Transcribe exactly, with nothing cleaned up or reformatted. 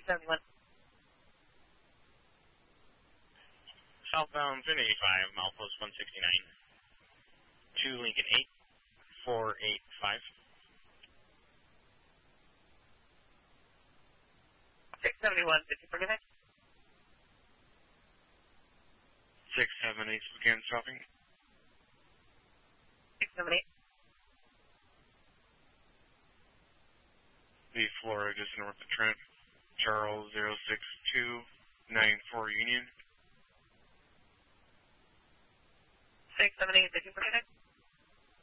seventy-one. Southbound ten eighty-five, milepost one sixty-nine. To Lincoln eight four eight five. six seventy-one, fifty for connect. six seven eight, begin stopping. six seven eight. The Florida is north of Trent. Charles zero six two nine four Union. six seven eight, fifty for connect.